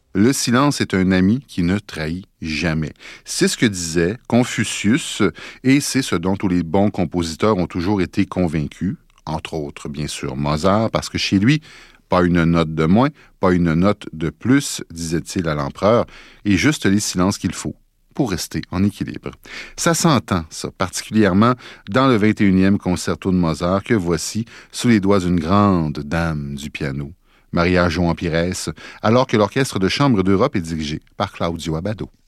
Le silence est un ami qui ne trahit jamais. C'est ce que disait Confucius et c'est ce dont tous les bons compositeurs ont toujours été convaincus, entre autres, bien sûr, Mozart, parce que chez lui, pas une note de moins, pas une note de plus, disait-il à l'empereur, et juste les silences qu'il faut pour rester en équilibre. Ça s'entend, ça, particulièrement dans le 21e concerto de Mozart que voici sous les doigts d'une grande dame du piano, Maria João Pires, alors que l'Orchestre de chambre d'Europe est dirigé par Claudio Abbado.